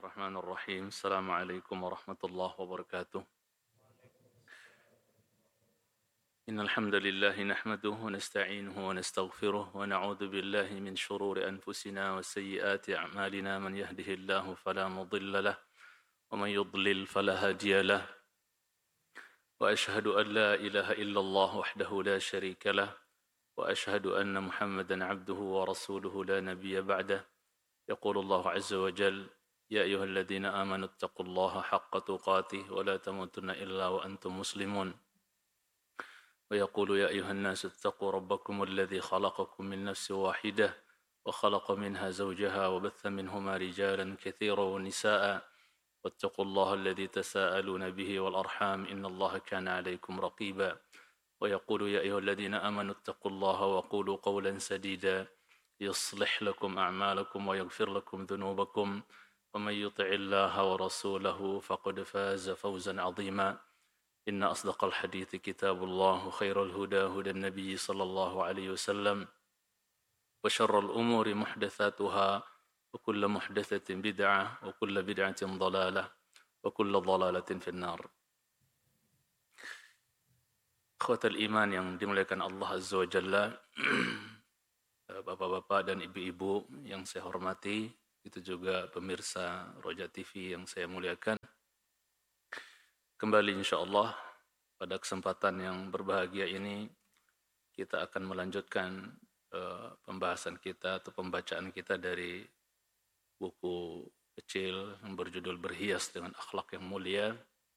Bismillahirrahmanirrahim. Assalamualaikum warahmatullahi wabarakatuh. Innal hamdalillah nahmaduhu wa nasta'inuhu wa nastaghfiruh wa na'udzu billahi min shururi anfusina wa sayyiati a'malina man yahdihillahu fala mudilla lah wa man yudlil fala hadiya lah. Wa ashhadu an la ilaha illallah wahdahu la syarika lah wa ashhadu anna Muhammadan 'abduhu wa rasuluhu la nabiyya ba'dah. Yaqulu Allah 'azza wa jalla يا أيها الذين آمنوا اتقوا الله حق تقاته ولا تموتن إلا وأنتم مسلمون ويقول يا أيها الناس اتقوا ربكم الذي خلقكم من نفس واحدة وخلق منها زوجها وبث منهما رجالا كثيرا ونساء واتقوا الله الذي تساءلون به والأرحام إن الله كان عليكم رقيبا ويقول يا أيها الذين آمنوا اتقوا الله وقولوا قولا سديدا يصلح لكم أعمالكم ويغفر لكم ذنوبكم ومن يطع الله ورسوله فقد فاز فوزا عظيما إن أصدق الحديث كتاب الله خير الهدى هدى النبي صلى الله عليه وسلم وشر الأمور محدثاتها وكل محدثة بدعة وكل بدعة ضلالة وكل ضلالة في النار. Ikhwatal iman yang dimuliakan Allah Azza wa Jalla, bapak-bapak dan ibu-ibu yang saya hormati, itu juga pemirsa Roja TV yang saya muliakan. Kembali insyaAllah pada kesempatan yang berbahagia ini kita akan melanjutkan pembahasan kita atau pembacaan kita dari buku kecil yang berjudul Berhias dengan Akhlak yang Mulia.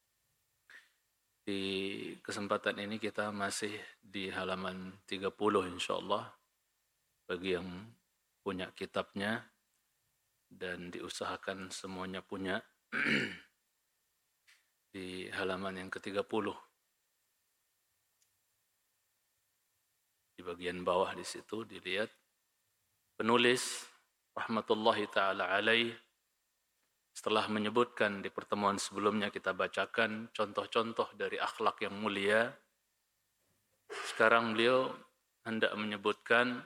Di kesempatan ini kita masih di halaman 30 insyaAllah. Bagi yang punya kitabnya dan diusahakan semuanya punya di halaman yang ke-30 di bagian bawah di situ dilihat penulis rahmatullahi taala alaih setelah menyebutkan di pertemuan sebelumnya kita bacakan contoh-contoh dari akhlak yang mulia. Sekarang beliau hendak menyebutkan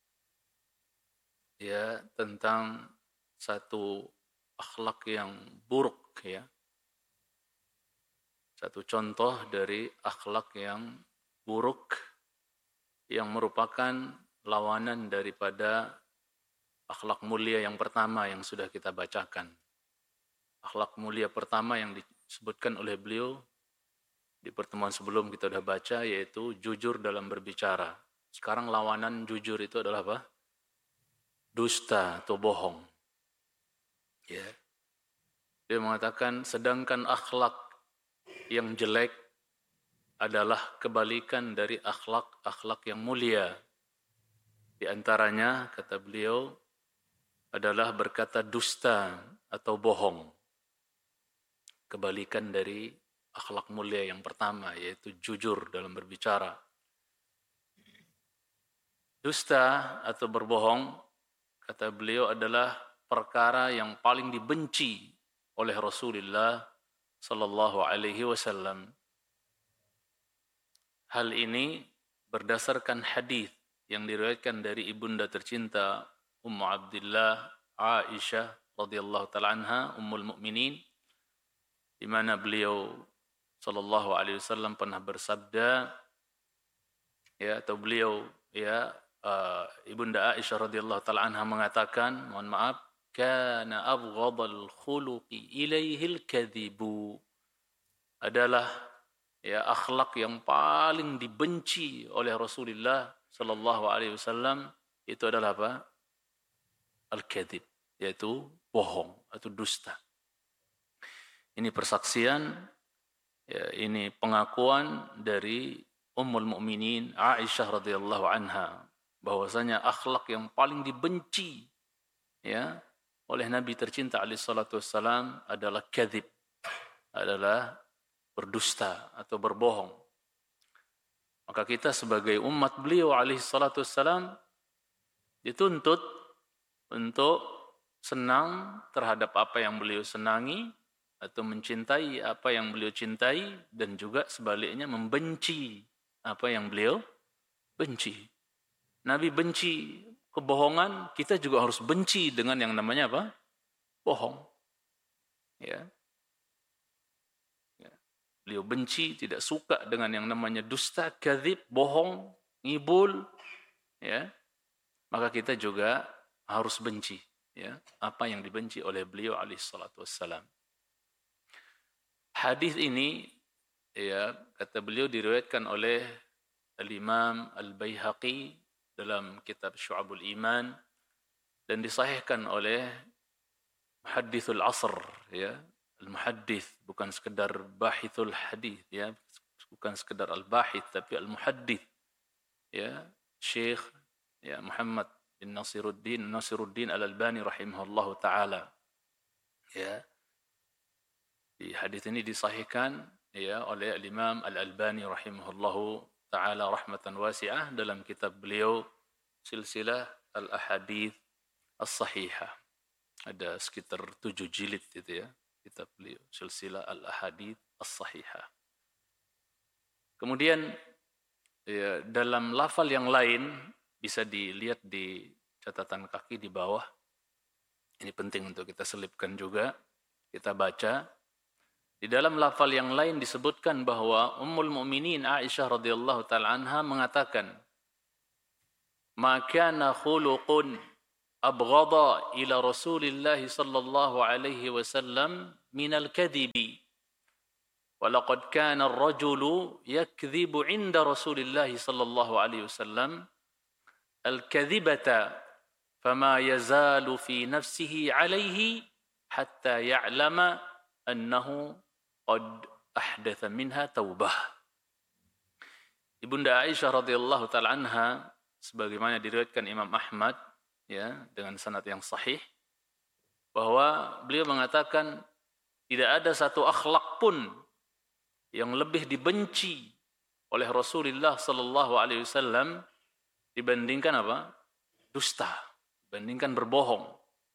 tentang satu akhlak yang buruk, satu contoh dari akhlak yang buruk yang merupakan lawanan daripada akhlak mulia yang pertama yang sudah kita bacakan. Akhlak mulia pertama yang disebutkan oleh beliau di pertemuan sebelum kita sudah baca, yaitu jujur dalam berbicara. Sekarang lawanan jujur itu adalah apa? Dusta atau bohong. Dia mengatakan sedangkan akhlak yang jelek adalah kebalikan dari akhlak yang mulia. Di antaranya, kata beliau, adalah berkata dusta atau bohong. Kebalikan dari akhlak mulia yang pertama, yaitu jujur dalam berbicara. Dusta atau berbohong, kata beliau, adalah perkara yang paling dibenci oleh Rasulullah sallallahu alaihi wasallam. Hal ini berdasarkan hadis yang diriwayatkan dari ibunda tercinta Ummu Abdillah Aisyah radhiyallahu taala anha, ummul mukminin, di mana beliau sallallahu alaihi wasallam pernah bersabda, ibunda Aisyah radhiyallahu taala anha mengatakan, mohon maaf, kana abghadal khuluqi ilaihil kadhibu, adalah akhlak yang paling dibenci oleh Rasulullah sallallahu alaihi wasallam itu adalah apa? Al-kadhib, yaitu bohong atau dusta. Ini persaksian, ini pengakuan dari Ummul Mukminin Aisyah radhiyallahu anha bahwasanya akhlak yang paling dibenci oleh Nabi tercinta alaihi salatu wassalam adalah kadhib, adalah berdusta atau berbohong. Maka kita sebagai umat beliau alaihi salatu wassalam dituntut untuk senang terhadap apa yang beliau senangi atau mencintai apa yang beliau cintai, dan juga sebaliknya membenci apa yang beliau benci. Nabi benci kebohongan, kita juga harus benci dengan yang namanya apa? Bohong. Ya. Ya. Beliau benci, tidak suka dengan yang namanya dusta, kadzib, bohong, ngibul, ya. Maka kita juga harus benci, ya, apa yang dibenci oleh beliau alaihi salatu wassalam. Hadis ini, ya, kata beliau diriwayatkan oleh Al-Imam Al-Baihaqi dalam kitab Syu'abul Iman dan disahihkan oleh Muhaddithul Asr, ya. Al-Muhaddits bukan sekedar bahithul hadis, ya, bukan sekedar al-bahith tapi al-muhaddits, ya, Syekh, ya, Muhammad bin Nasiruddin Al-Albani rahimahullahu taala. Ya. Di hadis ini disahihkan, ya, oleh Al-Imam Al-Albani rahimahullahu taala rahmatan wasi'ah dalam kitab beliau Silsilah Al-Ahadits As-Sahihah. Ada sekitar 7 jilid itu, ya, kitab beliau Silsilah Al-Ahadits As-Sahihah. Kemudian, ya, dalam lafal yang lain bisa dilihat di catatan kaki di bawah. Ini penting untuk kita selipkan juga, kita baca. Di dalam lafal yang lain disebutkan bahwa Ummul Mukminin Aisyah radhiyallahu taala anha mengatakan, "Ma kana khuluqun abghadha ila Rasulillah sallallahu alaihi wasallam min al-kadhibi. Wa laqad kana ar-rajulu yakdhibu 'inda Rasulillah sallallahu alaihi wasallam al-kadhibata fama yazalu fi nafsihi 'alaihi hatta ya'lama annahu qad ahdatha minha taubah." Ibunda Aisyah radhiyallahu taala anha sebagaimana diriwayatkan Imam Ahmad, ya, dengan sanad yang sahih, bahwa beliau mengatakan tidak ada satu akhlak pun yang lebih dibenci oleh Rasulullah sallallahu alaihi wasallam dibandingkan apa? Dusta, dibandingkan berbohong.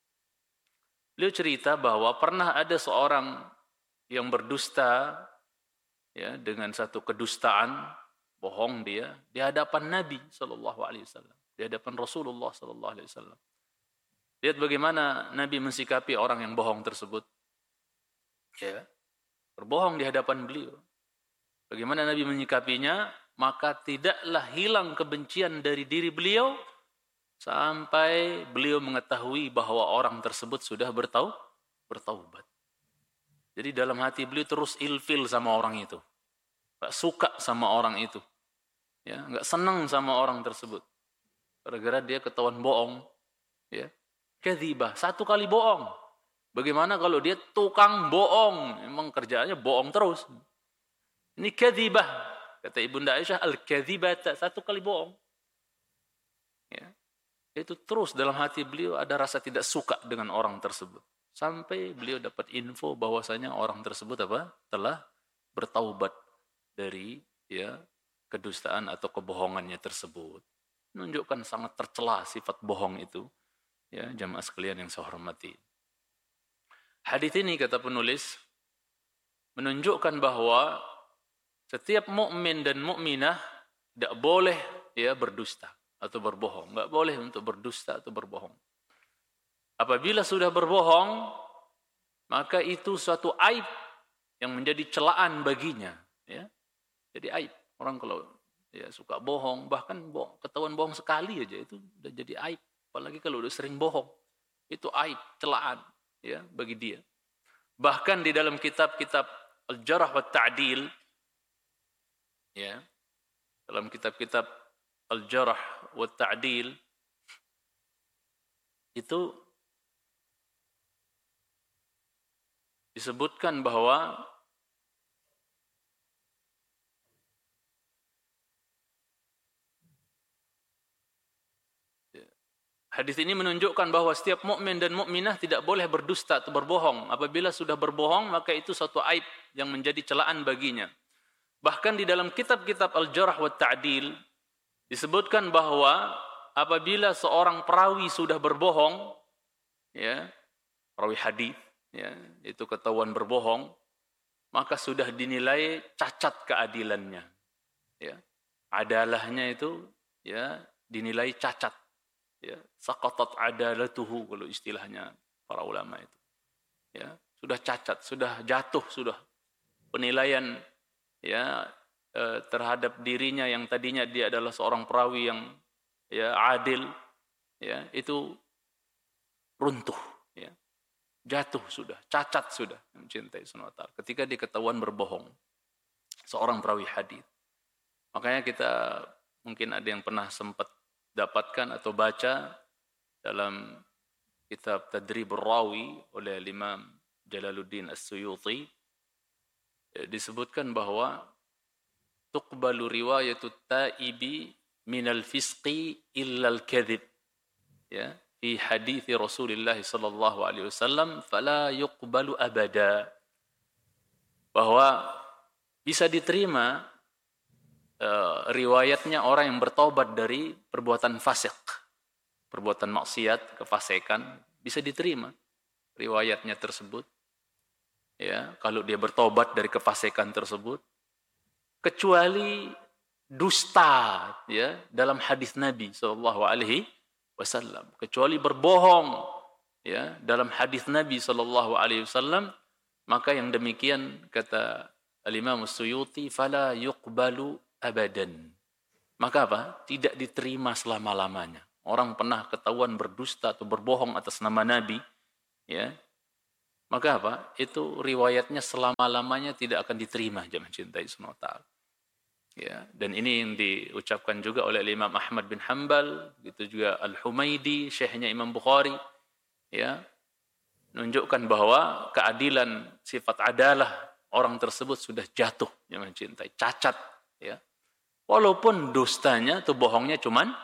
Beliau cerita bahwa pernah ada seorang yang berdusta, ya, dengan satu kedustaan, bohong dia di hadapan Nabi sallallahu alaihi wasallam, di hadapan Rasulullah sallallahu alaihi wasallam. Lihat bagaimana Nabi mensikapi orang yang bohong tersebut. Ya, berbohong di hadapan beliau. Bagaimana Nabi menyikapinya? Maka tidaklah hilang kebencian dari diri beliau sampai beliau mengetahui bahwa orang tersebut sudah bertaubat. Jadi dalam hati beliau terus ilfil sama orang itu. Gak suka sama orang itu. Ya, gak senang sama orang tersebut. Gara-gara dia ketahuan bohong. Ya. Kadzibah, satu kali bohong. Bagaimana kalau dia tukang bohong? Memang kerjaannya bohong terus. Ini kadzibah. Kata Ibunda Aisyah, al-kadzibah, satu kali bohong. Ya. Itu terus dalam hati beliau ada rasa tidak suka dengan orang tersebut. Sampai beliau dapat info bahwasanya orang tersebut apa? Telah bertaubat dari, ya, kedustaan atau kebohongannya tersebut. Menunjukkan sangat tercela sifat bohong itu, ya, jamaah sekalian yang saya hormati. Hadis ini, kata penulis, menunjukkan bahwa setiap mukmin dan mukminah tidak boleh, ya, berdusta atau berbohong. Enggak boleh untuk berdusta atau berbohong. Apabila sudah berbohong, maka itu suatu aib yang menjadi celaan baginya. Ya. Jadi aib. Orang kalau, ya, suka bohong, bahkan ketahuan bohong sekali aja, itu udah jadi aib. Apalagi kalau udah sering bohong. Itu aib, celaan, ya, bagi dia. Bahkan di dalam kitab-kitab Al-Jarh wa Ta'dil, ya, dalam kitab-kitab Al-Jarh wa Ta'dil, itu disebutkan bahwa hadis ini menunjukkan bahwa setiap mukmin dan mukminah tidak boleh berdusta atau berbohong. Apabila sudah berbohong, maka itu suatu aib yang menjadi celaan baginya. Bahkan di dalam kitab-kitab Al-Jarh wa Ta'dil disebutkan bahwa apabila seorang perawi sudah berbohong, ya, perawi hadis, ya, itu ketahuan berbohong, maka sudah dinilai cacat keadilannya. Ya. Adalahnya itu, ya, dinilai cacat. Ya, saqatat adalatuhu kalau istilahnya para ulama itu. Ya, sudah cacat, sudah jatuh, sudah penilaian ya terhadap dirinya yang tadinya dia adalah seorang perawi yang ya adil, ya itu runtuh, ya jatuh sudah, cacat sudah mencintai SWT. Ketika dia ketahuan berbohong, seorang perawi hadis. Makanya kita mungkin ada yang pernah sempat dapatkan atau baca dalam kitab Tadribur Rawi oleh Imam Jalaluddin As-Suyuti, disebutkan bahwa tuqbalu riwayatut taibi minal fisqi illal kadhib, ya, fi hadithi Rasulullah sallallahu alaihi wasallam fala yuqbalu abada, bahwa bisa diterima riwayatnya orang yang bertobat dari perbuatan fasik, perbuatan maksiat, kefasikan, bisa diterima riwayatnya tersebut, ya, kalau dia bertobat dari kefasikan tersebut, kecuali dusta, ya, dalam hadis Nabi sallallahu alaihi wasallam, kecuali berbohong, ya, dalam hadis Nabi sallallahu alaihi wasallam, maka yang demikian kata Al-Imam As-Suyuti fala yuqbalu abadan. Maka apa? Tidak diterima selama-lamanya. Orang pernah ketahuan berdusta atau berbohong atas nama Nabi, ya, maka apa? Itu riwayatnya selama-lamanya tidak akan diterima, jemaah cintai SWT. Ya, dan ini yang diucapkan juga oleh Imam Ahmad bin Hanbal, gitu juga Al-Humaidi, syekhnya Imam Bukhari, ya, menunjukkan bahwa keadilan, sifat adalah orang tersebut sudah jatuh, jemaah cintai, cacat, ya. Walaupun dustanya atau bohongnya cuman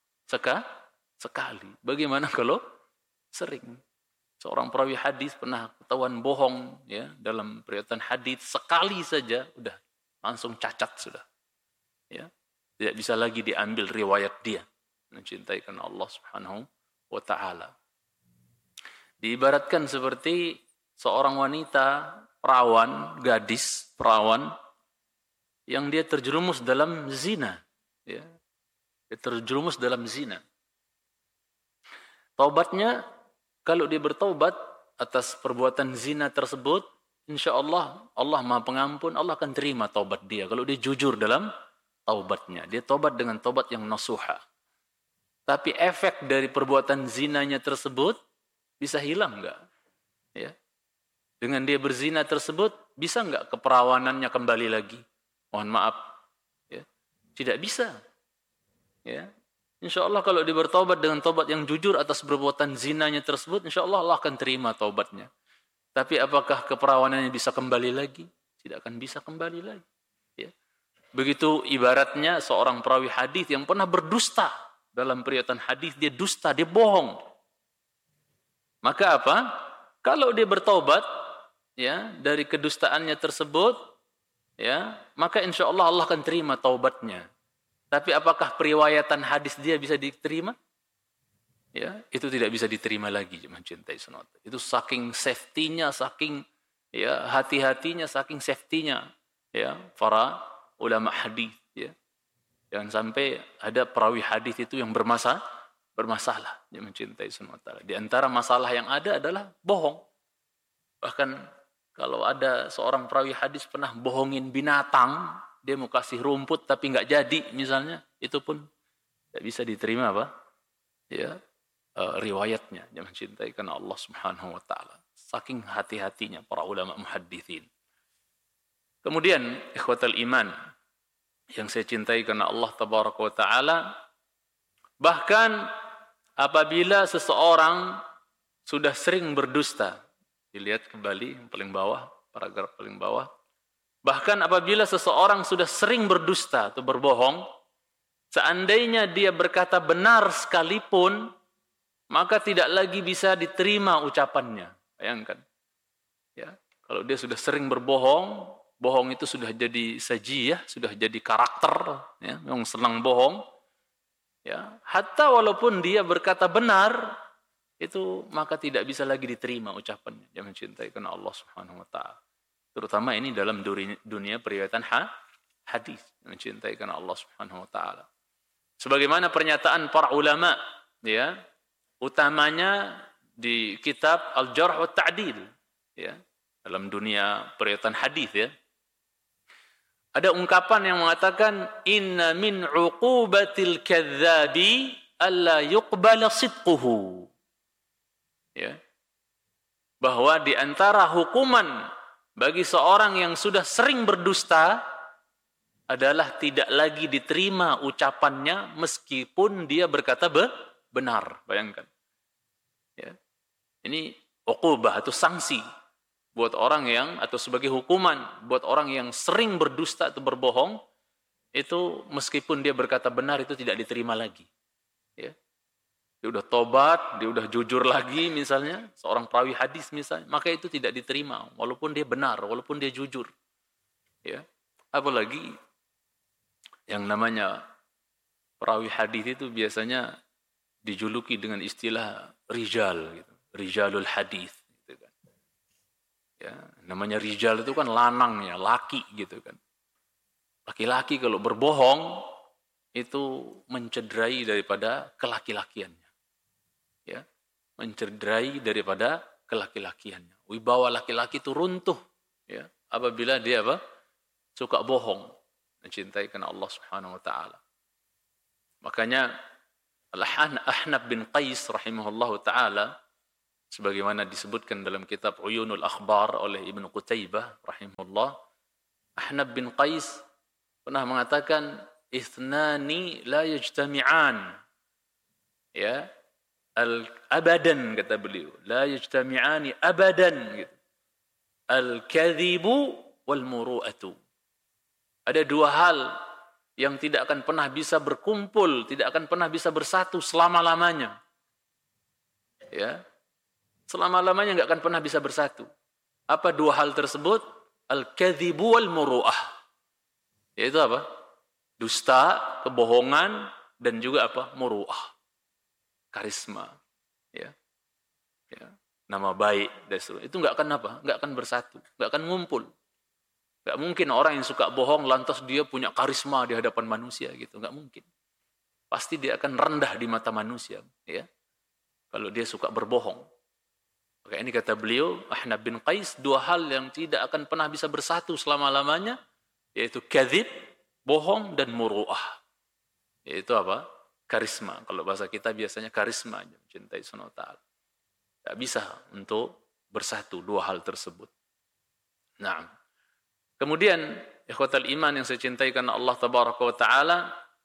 sekali. Bagaimana kalau sering? Seorang perawi hadis pernah ketahuan bohong, ya, dalam periwayatan hadis sekali saja udah langsung cacat sudah. Ya. Tidak bisa lagi diambil riwayat dia. Mencintai karena Allah Subhanahu wa taala. Diibaratkan seperti seorang wanita perawan, gadis perawan yang dia terjerumus dalam zina, ya. Dia terjerumus dalam zina. Taubatnya, kalau dia bertaubat atas perbuatan zina tersebut, insya Allah, Allah Maha Pengampun, Allah akan terima taubat dia. Kalau dia jujur dalam taubatnya, dia taubat dengan taubat yang nasuha. Tapi efek dari perbuatan zinanya tersebut bisa hilang enggak? Ya. Dengan dia berzina tersebut, bisa enggak keperawanannya kembali lagi? Mohon maaf, ya, tidak bisa. Ya, insya Allah kalau dia bertaubat dengan taubat yang jujur atas perbuatan zinanya tersebut, insya Allah Allah akan terima taubatnya. Tapi apakah keperawanannya bisa kembali lagi? Tidak akan bisa kembali lagi. Ya. Begitu ibaratnya seorang perawi hadis yang pernah berdusta dalam periwayatan hadis, dia dusta, dia bohong. Maka apa? Kalau dia bertaubat, ya, dari kedustaannya tersebut, ya, maka insya Allah Allah akan terima taubatnya. Tapi apakah periwayatan hadis dia bisa diterima? Ya, itu tidak bisa diterima lagi, jemaah cintai sunat. Itu saking safety-nya, saking, ya, hati-hatinya, saking safety-nya, ya, para ulama hadis, ya. Jangan sampai ada perawi hadis itu yang bermasalah, jemaah cintai sunat. Di antara masalah yang ada adalah bohong. Bahkan kalau ada seorang perawi hadis pernah bohongin binatang, dia mau kasih rumput tapi nggak jadi misalnya, itu pun tidak bisa diterima apa? Ya, riwayatnya. Jangan cintai karena Allah Subhanahu wa taala. Saking hati-hatinya para ulama muhadditsin. Kemudian ikhwatal iman yang saya cintai karena Allah tabaraka wa taala, bahkan apabila seseorang sudah sering berdusta, dilihat kembali yang paling bawah, paragraf paling bawah. Bahkan apabila seseorang sudah sering berdusta atau berbohong, seandainya dia berkata benar sekalipun, maka tidak lagi bisa diterima ucapannya. Bayangkan. Ya, kalau dia sudah sering berbohong, bohong itu sudah jadi sajiyah, sudah jadi karakter, ya, yang senang bohong. Ya, hatta walaupun dia berkata benar, itu maka tidak bisa lagi diterima ucapannya. Jangan cintai karena Allah Subhanahu wa taala. Terutama ini dalam dunia periwayatan hadis, mencintai karena Allah Subhanahu wa taala. Sebagaimana pernyataan para ulama, ya, utamanya di kitab Al-Jarh wa Ta'dil, ya, dalam dunia periwayatan hadis ya. Ada ungkapan yang mengatakan inna min uqubatil kadzabi alla yuqbala sidquhu. Ya. Bahwa di antara hukuman bagi seorang yang sudah sering berdusta adalah tidak lagi diterima ucapannya meskipun dia berkata benar. Bayangkan. Ya. Ini uqubah atau sanksi buat orang yang, atau sebagai hukuman buat orang yang sering berdusta atau berbohong, itu meskipun dia berkata benar itu tidak diterima lagi. Ya. Dia udah tobat, dia udah jujur lagi misalnya, seorang perawi hadis misalnya, maka itu tidak diterima walaupun dia benar, walaupun dia jujur. Ya. Apalagi yang namanya perawi hadis itu biasanya dijuluki dengan istilah rijal gitu. Rijalul hadis gitu kan. Ya, namanya rijal itu kan lanang ya, laki gitu kan. Laki-laki kalau berbohong itu mencederai daripada kelaki-lakiannya. Ya, mencederai daripada kelaki-lakiannya. Wibawa laki-laki itu runtuh ya, apabila dia suka bohong, mencintai karena Allah Subhanahu wa taala. Makanya Al-Ahnaf bin Qais rahimahullahu taala sebagaimana disebutkan dalam kitab Uyunul Akhbar oleh Ibnu Qutaibah rahimahullah, Ahnaf bin Qais pernah mengatakan ithnani la yajtami'an. Ya, abadan kata beliau, la yajtami'ani abadan gitu. Al-kadhibu wal muru'atu. Ada dua hal yang tidak akan pernah bisa berkumpul, tidak akan pernah bisa bersatu selama-lamanya. Ya. Selama-lamanya enggak akan pernah bisa bersatu. Apa dua hal tersebut? Al-kadhibu wal muru'ah. Yaitu apa? Dusta, kebohongan, dan juga apa? Muru'ah. Karisma. Ya. Ya. Nama baik dan seterusnya. Itu enggak akan apa? Enggak akan bersatu, enggak akan ngumpul. Enggak mungkin orang yang suka bohong lantas dia punya karisma di hadapan manusia gitu, enggak mungkin. Pasti dia akan rendah di mata manusia, ya. Kalau dia suka berbohong. Maka ini kata beliau, Ahnaf bin Qais, dua hal yang tidak akan pernah bisa bersatu selama-lamanya, yaitu kadzib, bohong, dan muru'ah. Yaitu apa? Karisma. Kalau bahasa kita biasanya karisma, mencintai Subhanahu wa ta'ala. Tidak bisa untuk bersatu dua hal tersebut. Nah, kemudian, ikhwatal iman yang saya cintai karena Allah Tabaraka wa ta'ala,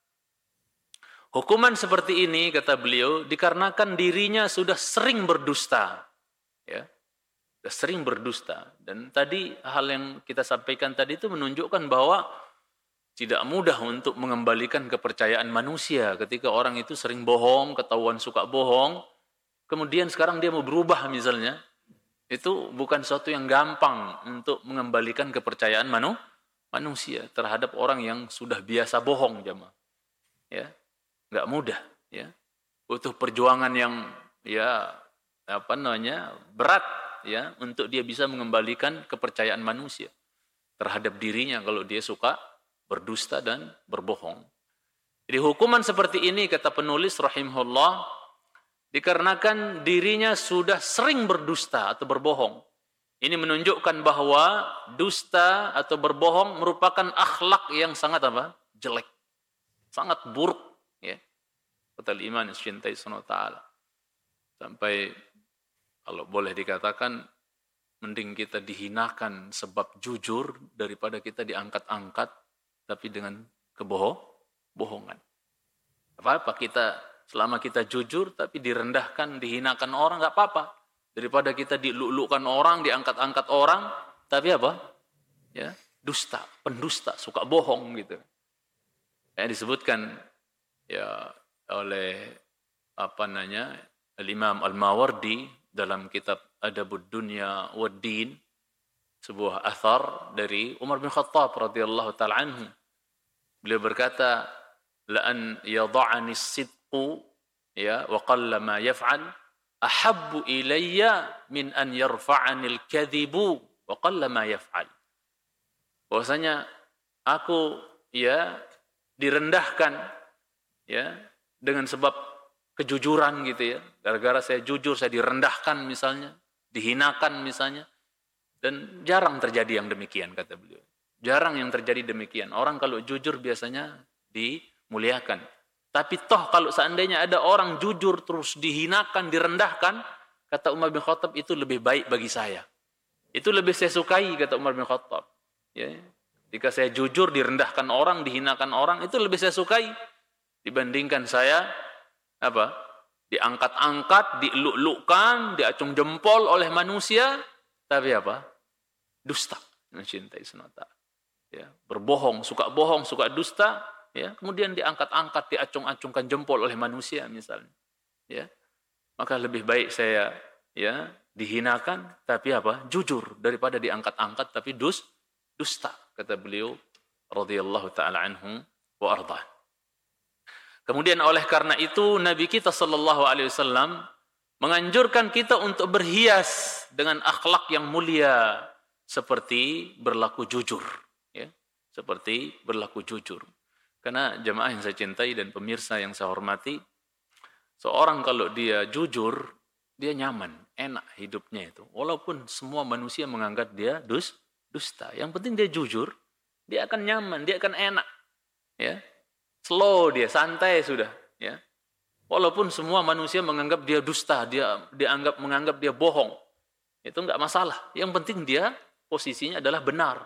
hukuman seperti ini, kata beliau, dikarenakan dirinya sudah sering berdusta. Ya, sudah sering berdusta. Dan tadi hal yang kita sampaikan tadi itu menunjukkan bahwa tidak mudah untuk mengembalikan kepercayaan manusia ketika orang itu sering bohong, ketahuan suka bohong, kemudian sekarang dia mau berubah misalnya, itu bukan sesuatu yang gampang untuk mengembalikan kepercayaan manusia terhadap orang yang sudah biasa bohong, jemaah. Ya, nggak mudah. Ya, butuh perjuangan yang berat ya untuk dia bisa mengembalikan kepercayaan manusia terhadap dirinya kalau dia suka berdusta dan berbohong. Jadi hukuman seperti ini kata penulis rahimahullah dikarenakan dirinya sudah sering berdusta atau berbohong. Ini menunjukkan bahwa dusta atau berbohong merupakan akhlak yang sangat jelek, sangat buruk ya. Kata iman yang cintai Subhanahu wa ta'ala. Sampai kalau boleh dikatakan, mending kita dihinakan sebab jujur daripada kita diangkat-angkat tapi dengan kebohongan. Apa-apa kita, selama kita jujur tapi direndahkan, dihinakan orang, nggak apa-apa. Daripada kita dilulukan orang, diangkat-angkat orang, tapi apa? Ya, dusta, pendusta, suka bohong gitu. Yang disebutkan ya oleh Al-Imam Al-Mawardi dalam kitab Adabud Dunya wad Din, sebuah athar dari Umar bin Khattab radhiyallahu taala anhu. Beliau berkata, la an yadha'ani as-sidqu ya wa qalla ma yaf'al ahabbu ilayya min an yarfa'ani al-kadhibu wa qalla ma yaf'al. Bahwasanya aku ya direndahkan ya dengan sebab kejujuran gitu ya. Gara-gara saya jujur, saya direndahkan misalnya, dihinakan misalnya. Dan jarang terjadi yang demikian, kata beliau. Jarang yang terjadi demikian. Orang kalau jujur biasanya dimuliakan. Tapi toh kalau seandainya ada orang jujur terus dihinakan, direndahkan, kata Umar bin Khattab, itu lebih baik bagi saya. Itu lebih saya sukai, kata Umar bin Khattab. Ya. Jika saya jujur, direndahkan orang, dihinakan orang, itu lebih saya sukai dibandingkan saya diangkat-angkat, dieluk-elukkan, diacung jempol oleh manusia, tapi dusta mencintai semata. Ya, berbohong, suka dusta, ya, kemudian diangkat-angkat, diacung-acungkan jempol oleh manusia misalnya. Ya. Maka lebih baik saya dihinakan tapi jujur daripada diangkat-angkat tapi dusta, kata beliau radhiyallahu taala anhu wa ardhah. Kemudian oleh karena itu Nabi kita sallallahu alaihi wasallam menganjurkan kita untuk berhias dengan akhlak yang mulia seperti berlaku jujur, ya. Seperti berlaku jujur. Karena jemaah yang saya cintai dan pemirsa yang saya hormati, seorang kalau dia jujur, dia nyaman, enak hidupnya itu. Walaupun semua manusia menganggap dia dusta. Yang penting dia jujur, dia akan nyaman, dia akan enak. Ya. Slow dia, santai sudah. Ya. Walaupun semua manusia menganggap dia dusta, menganggap dia bohong. Itu enggak masalah. Yang penting dia posisinya adalah benar.